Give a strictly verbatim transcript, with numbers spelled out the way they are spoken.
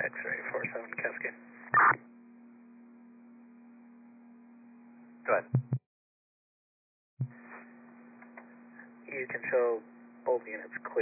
X-ray four seven Cascade. Go ahead. You can show both units clear.